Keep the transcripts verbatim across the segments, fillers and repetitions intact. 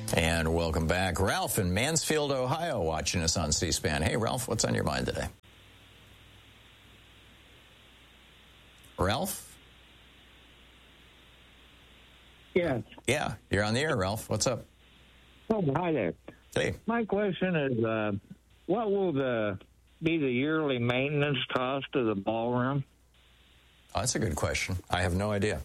And welcome back. Ralph in Mansfield, Ohio, watching us on C-SPAN. Hey, Ralph, what's on your mind today? Ralph? Yeah. Yeah, you're on the air, Ralph. What's up? Oh, hi there. Hey. My question is, uh, what will the be the yearly maintenance cost of the ballroom? Oh, that's a good question. I have no idea.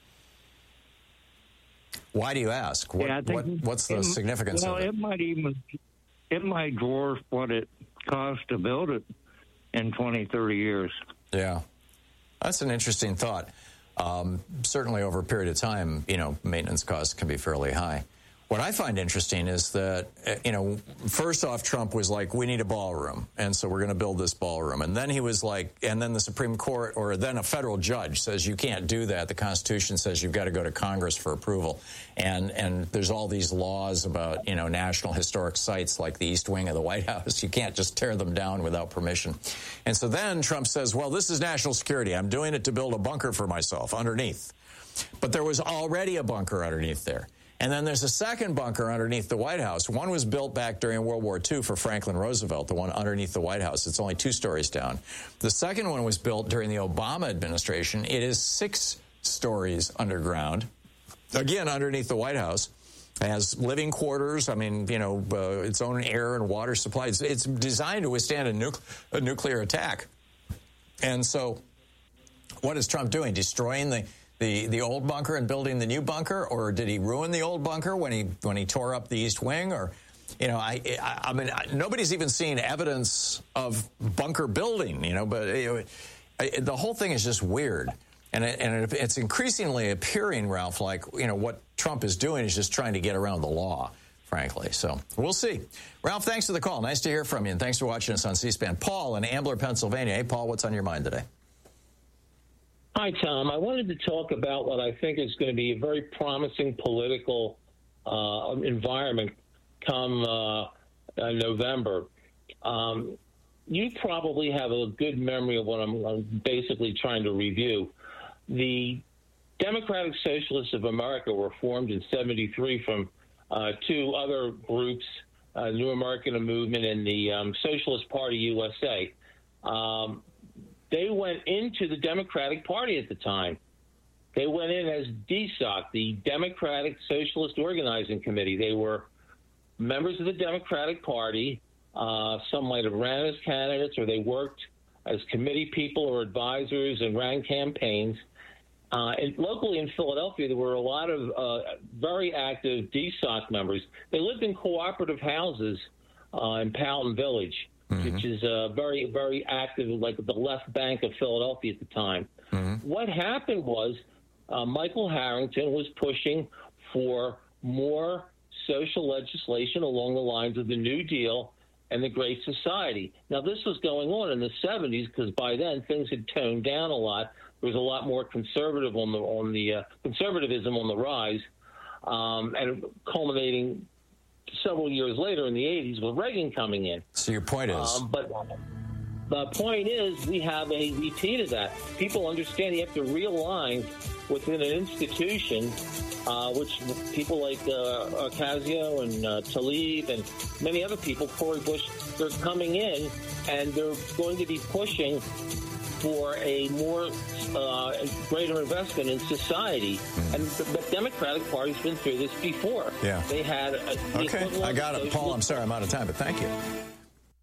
Why do you ask? What, yeah, I think what, what's the it, significance well, of it? it might even it might dwarf what it cost to build it in twenty, thirty years. Yeah, that's an interesting thought. Um, certainly over a period of time, you know, maintenance costs can be fairly high. What I find interesting is that, you know, first off, Trump was like, we need a ballroom, and so we're going to build this ballroom. And then he was like, and then the Supreme Court, or then a federal judge says you can't do that. The Constitution says you've got to go to Congress for approval. And and there's all these laws about, you know, national historic sites like the East Wing of the White House. You can't just tear them down without permission. And so then Trump says, well, this is national security. I'm doing it to build a bunker for myself underneath. But there was already a bunker underneath there. And then there's a second bunker underneath the White House. One was built back during World War Two for Franklin Roosevelt, the one underneath the White House. It's only two stories down. The second one was built during the Obama administration. It is six stories underground, again, underneath the White House. It has living quarters. I mean, you know, uh, its own air and water supply. It's, it's designed to withstand a, nuc- a nuclear attack. And so what is Trump doing? Destroying the... The the old bunker and building the new bunker, or did he ruin the old bunker when he when he tore up the East Wing? Or, you know, I I, I mean, nobody's even seen evidence of bunker building. You know, but you know, I, the whole thing is just weird, and it, and it, it's increasingly appearing, Ralph, like, you know, what Trump is doing is just trying to get around the law, frankly. So we'll see. Ralph, thanks for the call. Nice to hear from you, and thanks for watching us on C-SPAN. Paul in Ambler, Pennsylvania. Hey, Paul, what's on your mind today? Hi, Tom. I wanted to talk about what I think is going to be a very promising political uh, environment come uh, uh, November. Um, you probably have a good memory of what I'm, I'm basically trying to review. The Democratic Socialists of America were formed in seventy-three from uh, two other groups, uh, New American Movement and the um, Socialist Party U S A. Um, They went into the Democratic Party at the time. They went in as D S O C, the Democratic Socialist Organizing Committee. They were members of the Democratic Party. Uh, some might have ran as candidates, or they worked as committee people or advisors and ran campaigns. Uh, and locally in Philadelphia, there were a lot of uh, very active D S O C members. They lived in cooperative houses uh, in Powelton Village. Mm-hmm. Which is uh, very, very active, like the left bank of Philadelphia at the time. Mm-hmm. What happened was uh, Michael Harrington was pushing for more social legislation along the lines of the New Deal and the Great Society. Now, this was going on in the seventies because by then things had toned down a lot. There was a lot more conservative on the on the uh, conservatism on the rise, um, and culminating several years later in the eighties with Reagan coming in. So your point is? Um, but the point is we have a repeat of that. People understand you have to realign within an institution, uh, which people like uh, Ocasio and uh, Tlaib and many other people, Cori Bush, they're coming in and they're going to be pushing for a more uh, greater investment in society. Mm. And the, the Democratic Party's been through this before. Yeah. They had... A, okay, I got it. Paul, I'm sorry I'm out of time, but thank you.